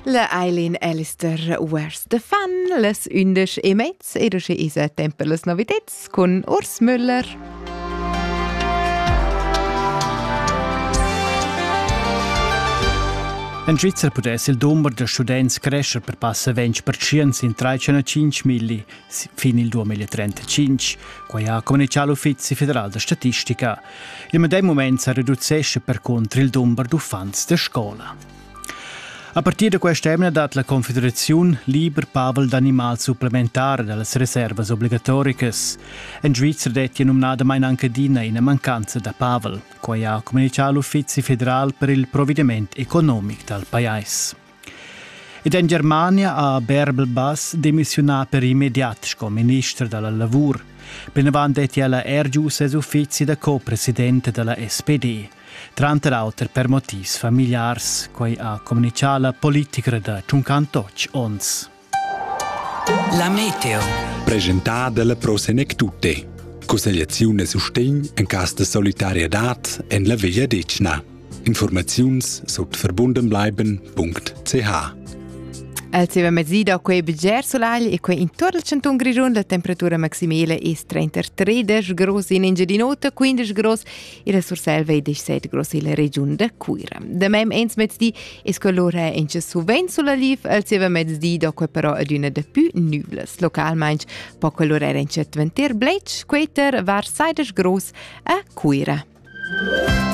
La Eileen Alistair Where's the Fun, las 11:30 e dusche isa tempo las novitets con Urs Müller. In Svizzera potesse il numero di studenti crescere per passare 20% in 305.000 fino al 2035, come ha comunicato l'Ufficio federale di statistica. In medesimo momento si riduce per contro il numero di fans di scuola. A partire da questa emna dat la Confederazione liber pavel d'animal supplementare dalle riservas obbligatoricas. In Svizzera detti nominata mai anche dina in mancanza da pavel, come ha comunicato l'Ufficio federale per il provvedimento economico del paese. Ed in Germania ha Bärbel Bass dimissionato per immediato come ministro del lavoro. Ben avanti detti alla ergius es uffici da co-presidente della SPD. Trante l'alter per motivi familiari, che ha comunicato la politica da 58 anni. La meteo. Presentata dalla Prosenectute. Consigliazione e sostegno in caso di solidarietà in la via decina. Informazioni sotto verbundenbleiben.ch. Al seva mezzida quei beger solagli e quei intorno al 101 grigion la temperatura maximale è 33 gros in Engiadinota, 15 gros e la Surselva e 17 gros in la regione da Cuira. Da mem ens mezzdi es colore ence suven sulla liv, al seva mezzdi quei però ad una de più nuvles. Local manch po colore ence 20 blech, queter var 16 gros a Cuira.